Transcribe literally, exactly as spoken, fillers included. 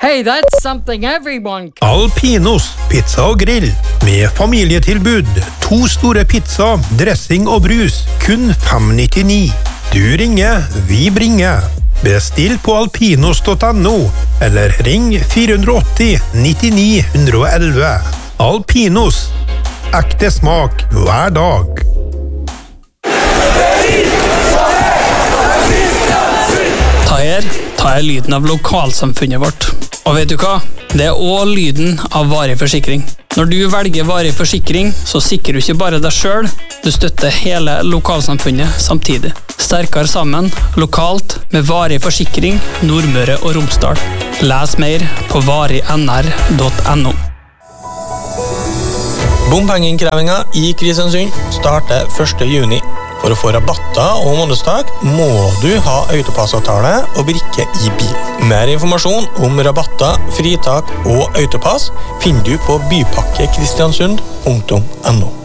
Hey, that's something everyone can. Alpinos pizza og grill med familietilbud. To store pizza, dressing og brus, kun fem nittini. Du ringer, vi bringer. Bestill på alpinos punktum no, eller ring fire åtti nittini ett ett ett. Alpinos. Ekte smak hver dag. Ta her, ta her lyden av lokalsamfunnet vårt. Og vet du hva? Det er også lyden av varig forsikring. Når du velger varig forsikring, så sikrer du ikke bare deg selv, du støtter hele lokalsamfunnet samtidig. Sterkere sammen, lokalt, med varig forsikring, Nordmøre og Romsdal. Les mer på varig n r punktum no. Bompengeinnkrevingen i Kristiansund starter første juni. For å få rabatter og månedstak må du ha autopassavtale og brikke i bil. Mer informasjon om rabatter, fritak og autopass finner du på bypakkekristiansund punktum no.